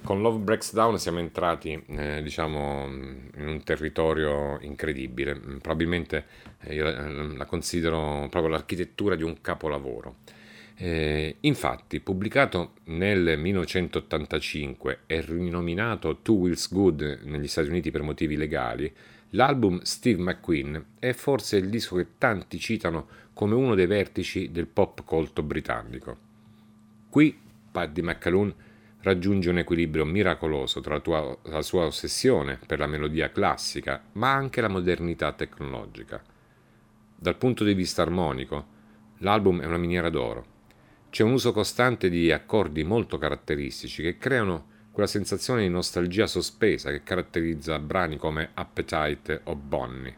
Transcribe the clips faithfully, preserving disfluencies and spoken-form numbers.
Con Love Breaks Down siamo entrati, eh, diciamo, in un territorio incredibile. Probabilmente eh, io la la considero proprio l'architettura di un capolavoro. Eh, infatti, pubblicato nel millenovecentottantacinque e rinominato Two Wheels Good negli Stati Uniti per motivi legali, l'album Steve McQueen è forse il disco che tanti citano come uno dei vertici del pop colto britannico. Qui Paddy McAloon raggiunge un equilibrio miracoloso tra la, tua- la sua ossessione per la melodia classica, ma anche la modernità tecnologica. Dal punto di vista armonico, l'album è una miniera d'oro. C'è un uso costante di accordi molto caratteristici che creano quella sensazione di nostalgia sospesa che caratterizza brani come Appetite o Bonnie.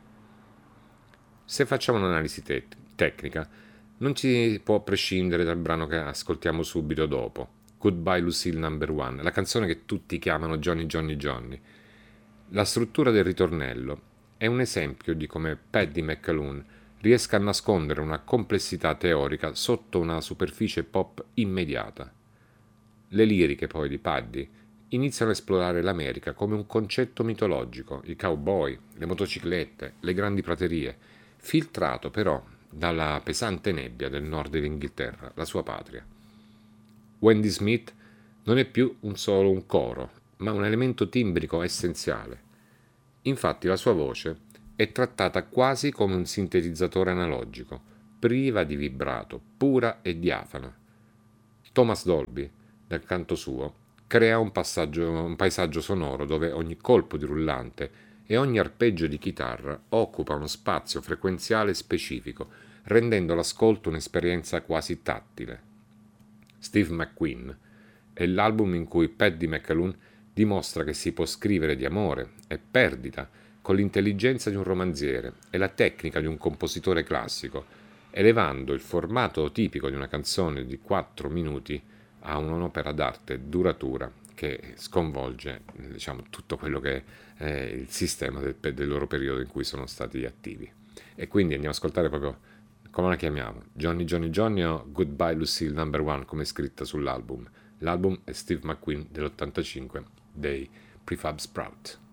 Se facciamo un'analisi te- tecnica, non ci può prescindere dal brano che ascoltiamo subito dopo, Goodbye Lucille Number One, la canzone che tutti chiamano Johnny Johnny Johnny. La struttura del ritornello è un esempio di come Paddy McAloon riesca a nascondere una complessità teorica sotto una superficie pop immediata. Le liriche poi di Paddy iniziano a esplorare l'America come un concetto mitologico, i cowboy, le motociclette, le grandi praterie, filtrato però dalla pesante nebbia del nord dell'Inghilterra, la sua patria. Wendy Smith non è più un solo un coro, ma un elemento timbrico essenziale. Infatti la sua voce è trattata quasi come un sintetizzatore analogico, priva di vibrato, pura e diafana. Thomas Dolby, dal canto suo, crea un, passaggio, un paesaggio sonoro dove ogni colpo di rullante e ogni arpeggio di chitarra occupa uno spazio frequenziale specifico, rendendo l'ascolto un'esperienza quasi tattile. Steve McQueen è l'album in cui Paddy McAloon dimostra che si può scrivere di amore e perdita con l'intelligenza di un romanziere e la tecnica di un compositore classico, elevando il formato tipico di una canzone di quattro minuti a un'opera d'arte duratura che sconvolge, diciamo, tutto quello che è il sistema del, del loro periodo in cui sono stati attivi. E quindi andiamo ad ascoltare proprio, come la chiamiamo, Johnny Johnny Johnny o Goodbye Lucille Number One, come è scritta sull'album. L'album è Steve McQueen dell'ottantacinque dei Prefab Sprout.